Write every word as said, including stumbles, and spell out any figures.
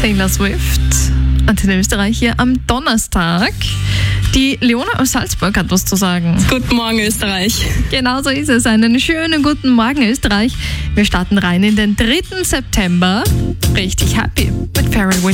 Taylor Swift. Antenne Österreich hier am Donnerstag. Die Leona aus Salzburg hat was zu sagen. Guten Morgen, Österreich. Genau so ist es. Einen schönen guten Morgen, Österreich. Wir starten rein in den dritten September. Richtig happy mit Pharrell Williams.